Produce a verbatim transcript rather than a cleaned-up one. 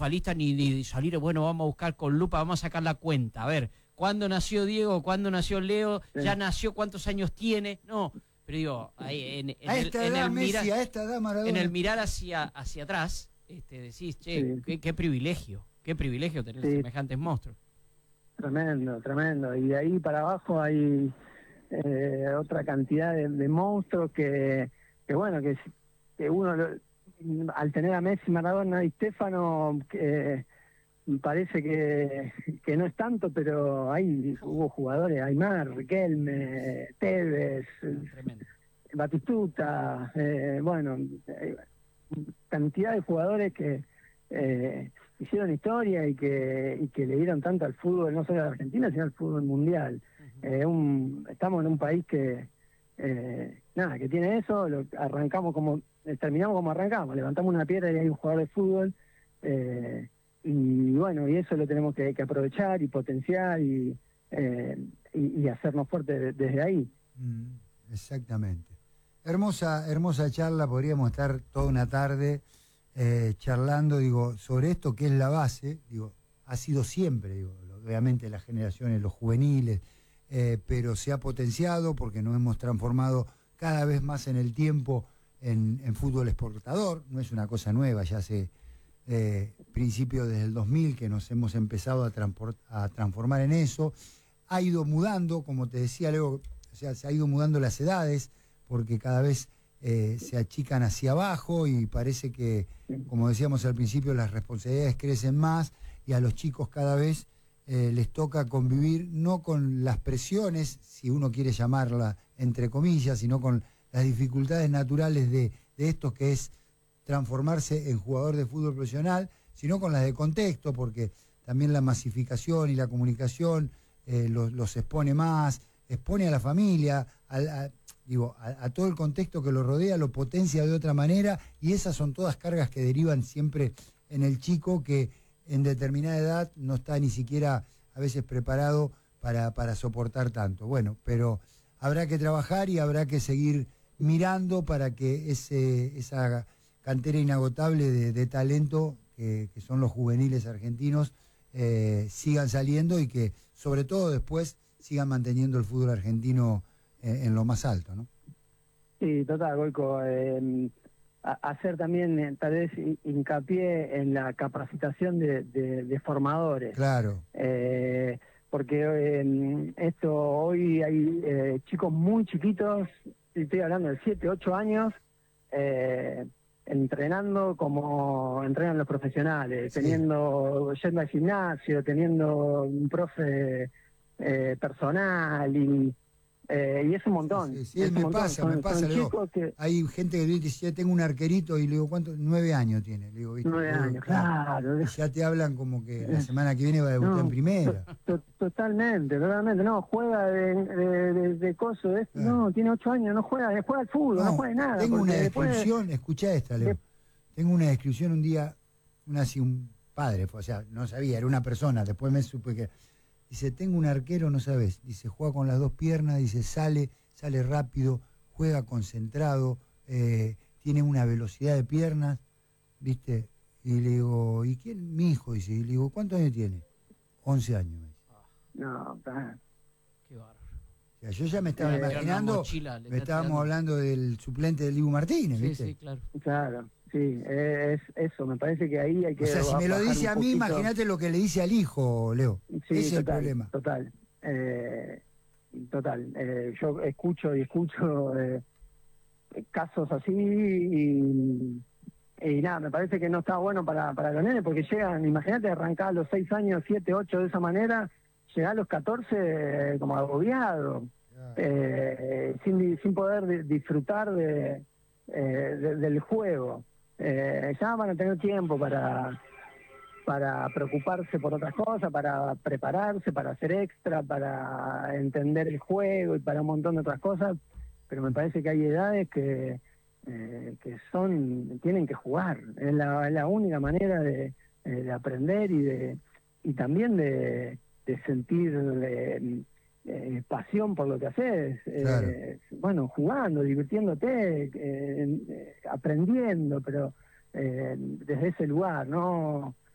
trampa lista ni, ni salir, bueno, vamos a buscar con lupa, vamos a sacar la cuenta. A ver, ¿cuándo nació Diego? ¿Cuándo nació Leo? Sí. ¿Ya nació? ¿Cuántos años tiene? No, pero digo, ahí, en, en a el, esta en edad el Messi, mirar, a esta edad Maradona. en el mirar hacia, hacia atrás, este, decís, che, Sí. qué, qué privilegio, qué privilegio tener Sí. semejantes monstruos. Tremendo, tremendo. Y de ahí para abajo hay eh, otra cantidad de, de monstruos que, que bueno, que, que uno lo- al tener a Messi, Maradona y Stefano, que parece que, que no es tanto, pero ahí hubo jugadores, Aymar, Riquelme, Tevez, Tremendo. Batistuta, eh, bueno, eh, cantidad de jugadores que eh, hicieron historia y que, y que le dieron tanto al fútbol, no solo a Argentina, sino al fútbol mundial. Uh-huh. Eh, un, estamos en un país que, eh, nada, que tiene eso, lo, arrancamos como, eh, terminamos como arrancamos, levantamos una piedra y hay un jugador de fútbol, eh, y bueno, y eso lo tenemos que, que aprovechar y potenciar y, eh, y, y hacernos fuertes de, desde ahí. Mm, exactamente. Hermosa, hermosa charla, podríamos estar toda una tarde eh, charlando, digo, sobre esto que es la base, digo, ha sido siempre, digo, obviamente las generaciones, los juveniles, eh, pero se ha potenciado porque nos hemos transformado cada vez más en el tiempo en, en fútbol exportador, no es una cosa nueva, ya hace eh, principios desde el dos mil que nos hemos empezado a, a transformar en eso, ha ido mudando, como te decía luego, o sea, se ha ido mudando las edades, porque cada vez eh, se achican hacia abajo y parece que, como decíamos al principio, las responsabilidades crecen más y a los chicos cada vez eh, les toca convivir no con las presiones, si uno quiere llamarla entre comillas, sino con las dificultades naturales de, de esto que es transformarse en jugador de fútbol profesional, sino con las de contexto, porque también la masificación y la comunicación eh, los, los expone más, expone a la familia, a, a, digo, a, a todo el contexto que lo rodea, lo potencia de otra manera, y esas son todas cargas que derivan siempre en el chico que en determinada edad no está ni siquiera a veces preparado para, para soportar tanto. Bueno, pero habrá que trabajar y habrá que seguir mirando para que ese, esa cantera inagotable de, de talento que, que son los juveniles argentinos eh, sigan saliendo y que sobre todo después sigan manteniendo el fútbol argentino en, en lo más alto, ¿no? Sí, total, Goico. Eh, a, hacer también, eh, tal vez, hincapié en la capacitación de, de, de formadores. Claro. Eh, porque eh, esto hoy hay eh, chicos muy chiquitos, estoy hablando de siete, ocho años, eh, entrenando como entrenan los profesionales, Sí. teniendo, yendo al gimnasio, teniendo un profe eh, personal y eh, y es un montón. Sí, sí, es me un montón. pasa, son, me pasa, son le digo, chicos que hay gente que dice, tengo un arquerito, y le digo, ¿cuánto? Nueve años tiene, le digo, ¿viste? nueve Todo, años, claro. Y ya te hablan como que la semana que viene va a debutar No, en primera. to- to- totalmente, totalmente. No, juega de, de, de, de coso. De, Claro. No, tiene ocho años, no juega, juega al fútbol, no, No, juega nada. tengo porque una después- descripción, escuchá esta, Leo. de- Tengo una descripción un día, una así, un padre, o sea, no sabía, era una persona, después me supe que... Dice, tengo un arquero, no sabes, dice, juega con las dos piernas, dice, sale, sale rápido, juega concentrado, eh, tiene una velocidad de piernas, ¿viste? Y le digo, ¿y quién? Mi hijo, dice, y le digo, ¿cuántos años tiene? once años, me dice. No, está- Qué bárbaro. O sea, yo ya me estaba Eh, imaginando, una mochila, le me está estábamos tirando. hablando del suplente de Dibu Martínez, Sí, ¿viste? sí, claro. claro, sí, es eso. Me parece que ahí hay que. O sea, si me lo bajar dice un a mí, poquito. imagínate lo que le dice al hijo, Leo. Sí, Ese es el total, problema. Total. Eh, total. Eh, yo escucho y escucho eh, casos así y, y nada, me parece que no está bueno para, para los nenes porque llegan, imagínate arrancar a los seis años, siete, ocho de esa manera, llegar a los catorce eh, como agobiado, eh, sin, sin poder di- disfrutar de, eh, de- del juego. Eh, ya van a tener tiempo para para preocuparse por otras cosas, para prepararse, para hacer extra, para entender el juego y para un montón de otras cosas, pero me parece que hay edades que, eh, que son tienen que jugar, es la, es la única manera de, eh, de aprender y de y también de, de sentir eh, eh, pasión por lo que haces, Claro. eh, bueno, jugando, divirtiéndote, eh, eh, aprendiendo, pero eh, desde ese lugar, ¿no?